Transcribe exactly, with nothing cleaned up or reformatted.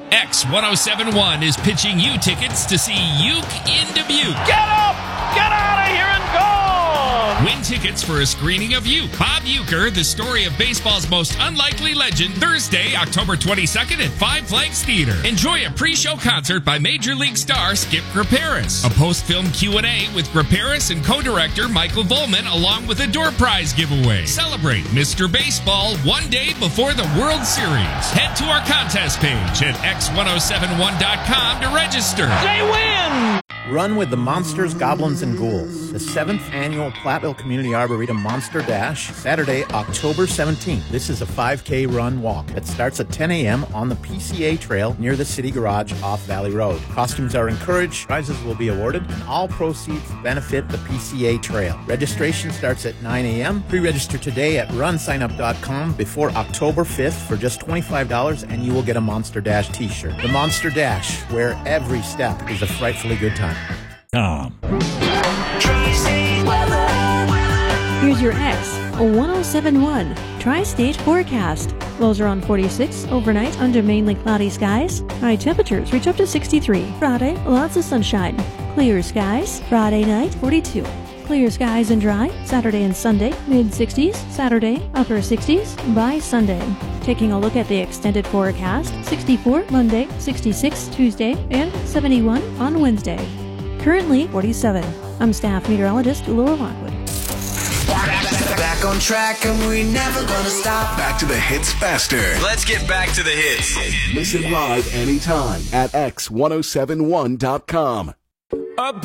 X ten seventy-one is pitching you tickets to see Uke in Dubuque. Get up! Get out of here and go! Win tickets for a screening of Uke. Bob Uecker, the story of baseball's most unlikely legend, Thursday, October twenty-second at Five Flags Theater. Enjoy a pre-show concert by Major League star Skip Graperis. A post-film Q and A with Graperis and co-director Michael Volman, along with a door prize giveaway. Celebrate Mister Baseball one day before the World Series. Head to our contest page at x ten seventy-one dot com to register. They win! Run with the Monsters, Goblins, and Ghouls. The seventh annual Platteville Community Arboretum Monster Dash, Saturday, October seventeenth. This is a five K run walk that starts at ten a.m. on the P C A Trail near the City Garage off Valley Road. Costumes are encouraged, prizes will be awarded, and all proceeds benefit the P C A Trail. Registration starts at nine a.m. Pre-register today at run sign up dot com before October fifth for just twenty-five dollars, and you will get a Monster Dash t-shirt. The Monster Dash, where every step is a frightfully good time. Tom. Here's your X ten seventy-one Tri-State Forecast. Lows around forty-six overnight under mainly cloudy skies. High temperatures reach up to sixty-three. Friday, lots of sunshine. Clear skies. Friday night, forty-two. Clear skies and dry. Saturday and Sunday, mid-sixties. Saturday, upper sixties by Sunday. Taking a look at the extended forecast, sixty-four Monday, sixty-six Tuesday, and seventy-one on Wednesday. Currently forty-seven. I'm staff meteorologist Laura Lockwood. Back on track and we're never gonna stop. Back to the hits faster. Let's get back to the hits. Listen live anytime at x ten seventy-one dot com.